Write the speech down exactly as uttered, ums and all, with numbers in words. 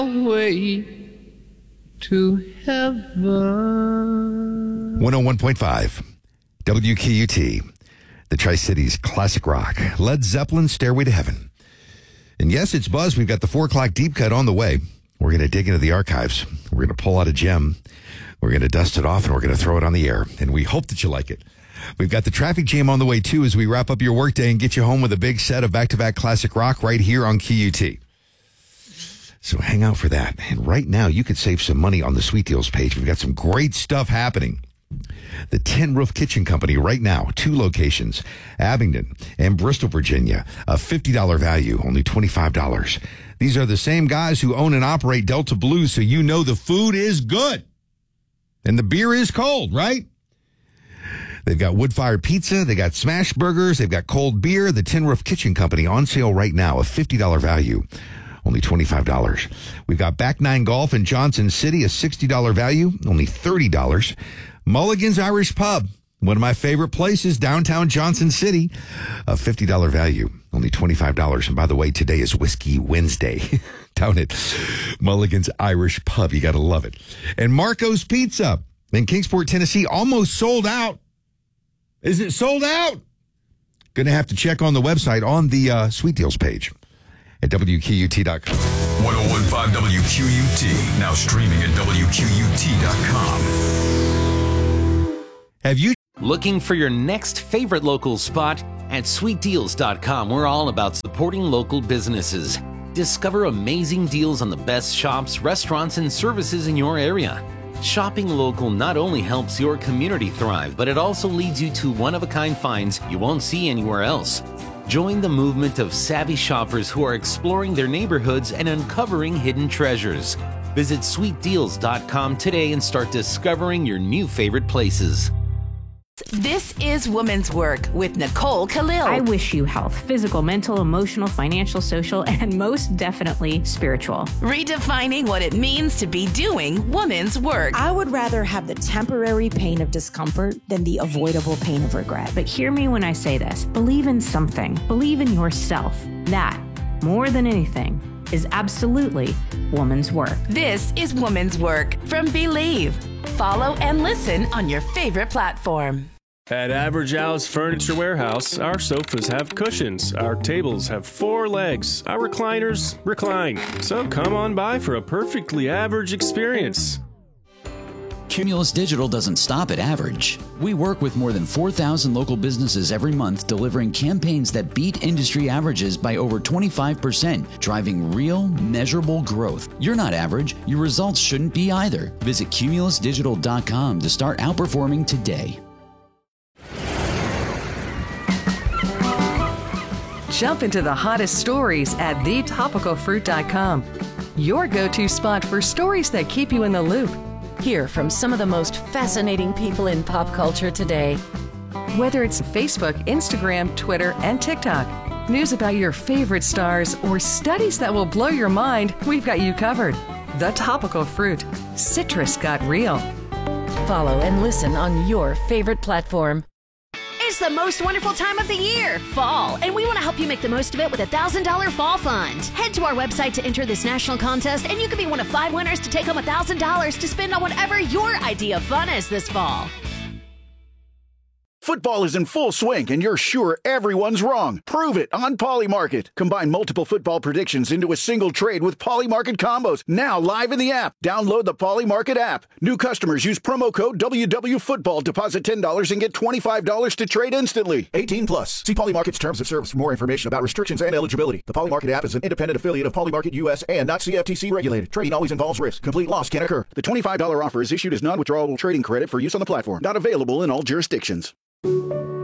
way to heaven. one oh one point five W Q U T, the Tri-Cities classic rock. Led Zeppelin, Stairway to Heaven. And yes, it's Buzz. We've got the four o'clock deep cut on the way. We're going to dig into the archives. We're going to pull out a gem. We're going to dust it off, and we're going to throw it on the air. And we hope that you like it. We've got the traffic jam on the way, too, as we wrap up your workday and get you home with a big set of back-to-back classic rock right here on Q U T. So hang out for that. And right now, you could save some money on the Sweet Deals page. We've got some great stuff happening. The Tin Roof Kitchen Company right now, two locations, Abingdon and Bristol, Virginia, a fifty dollars value, only twenty-five dollars. These are the same guys who own and operate Delta Blue, so you know the food is good and the beer is cold, right? They've got wood-fired pizza, they got smash burgers, they've got cold beer. The Tin Roof Kitchen Company on sale right now, a fifty dollars value, only twenty-five dollars. We've got Back Nine Golf in Johnson City, a sixty dollars value, only thirty dollars. Mulligan's Irish Pub, one of my favorite places, downtown Johnson City, a fifty dollars value, only twenty-five dollars. And by the way, today is Whiskey Wednesday down at Mulligan's Irish Pub. You got to love it. And Marco's Pizza in Kingsport, Tennessee, almost sold out. Is it sold out? Going to have to check on the website on the uh, Sweet Deals page at W Q U T dot com. one oh one point five W Q U T, now streaming at W Q U T dot com. Have you Looking for your next favorite local spot? At sweet deals dot com, we're all about supporting local businesses. Discover amazing deals on the best shops, restaurants, and services in your area. Shopping local not only helps your community thrive, but it also leads you to one-of-a-kind finds you won't see anywhere else. Join the movement of savvy shoppers who are exploring their neighborhoods and uncovering hidden treasures. Visit sweet deals dot com today and start discovering your new favorite places. This is Woman's Work with Nicole Khalil. I wish you health, physical, mental, emotional, financial, social, and most definitely spiritual. Redefining what it means to be doing woman's work. I would rather have the temporary pain of discomfort than the avoidable pain of regret. But hear me when I say this. Believe in something. Believe in yourself. That, more than anything, is absolutely woman's work. This is Woman's Work from Believe. Follow and listen on your favorite platform. At Average Al's Furniture Warehouse, our sofas have cushions, our tables have four legs, our recliners recline. So come on by for a perfectly average experience. Cumulus Digital doesn't stop at average. We work with more than four thousand local businesses every month, delivering campaigns that beat industry averages by over twenty-five percent, driving real, measurable growth. You're not average. Your results shouldn't be either. Visit cumulus digital dot com to start outperforming today. Jump into the hottest stories at the topical fruit dot com. Your go-to spot for stories that keep you in the loop. Hear from some of the most fascinating people in pop culture today. Whether it's Facebook, Instagram, Twitter, and TikTok, news about your favorite stars, or studies that will blow your mind, we've got you covered. The Topical Fruit. Citrus got real. Follow and listen on your favorite platform. It's the most wonderful time of the year, fall, and we want to help you make the most of it with a one thousand dollars Fall Fund. Head to our website to enter this national contest, and you could be one of five winners to take home one thousand dollars to spend on whatever your idea of fun is this fall. Football is in full swing, and you're sure everyone's wrong. Prove it on Polymarket. Combine multiple football predictions into a single trade with Polymarket combos. Now live in the app. Download the Polymarket app. New customers use promo code W W Football. Deposit ten dollars and get twenty-five dollars to trade instantly. eighteen plus. See Polymarket's terms of service for more information about restrictions and eligibility. The Polymarket app is an independent affiliate of Polymarket U S and not C F T C regulated. Trading always involves risk. Complete loss can occur. The twenty-five dollars offer is issued as non-withdrawable trading credit for use on the platform. Not available in all jurisdictions.